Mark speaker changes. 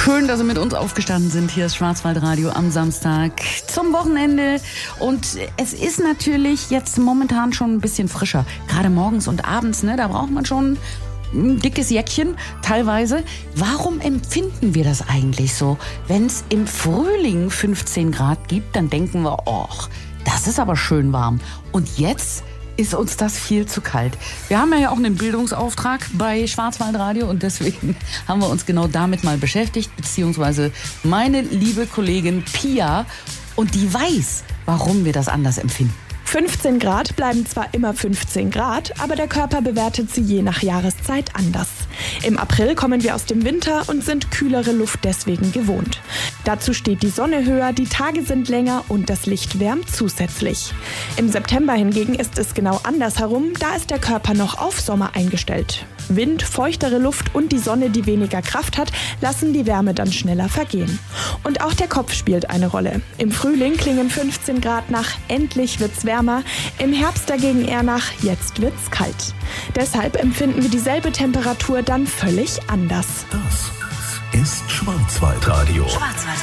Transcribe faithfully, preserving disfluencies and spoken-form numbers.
Speaker 1: Schön, dass Sie mit uns aufgestanden sind. Hier ist Schwarzwaldradio am Samstag zum Wochenende. Und es ist natürlich jetzt momentan schon ein bisschen frischer. Gerade morgens und abends, ne? Da braucht man schon ein dickes Jäckchen teilweise. Warum empfinden wir das eigentlich so? Wenn es im Frühling fünfzehn Grad gibt, dann denken wir, oh, das ist aber schön warm. Und jetzt ist uns das viel zu kalt. Wir haben ja auch einen Bildungsauftrag bei Schwarzwaldradio und deswegen haben wir uns genau damit mal beschäftigt, beziehungsweise meine liebe Kollegin Pia, und die weiß, warum wir das anders empfinden.
Speaker 2: fünfzehn Grad bleiben zwar immer fünfzehn Grad, aber der Körper bewertet sie je nach Jahreszeit anders. Im April kommen wir aus dem Winter und sind kühlere Luft deswegen gewohnt. Dazu steht die Sonne höher, die Tage sind länger und das Licht wärmt zusätzlich. Im September hingegen ist es genau andersherum, da ist der Körper noch auf Sommer eingestellt. Wind, feuchtere Luft und die Sonne, die weniger Kraft hat, lassen die Wärme dann schneller vergehen. Und auch der Kopf spielt eine Rolle. Im Frühling klingen fünfzehn Grad nach endlich wird's wärmer, im Herbst dagegen eher nach jetzt wird's kalt. Deshalb empfinden wir dieselbe Temperatur dann völlig anders.
Speaker 3: Das ist Schwarzwaldradio.
Speaker 1: Schwarzwaldradio.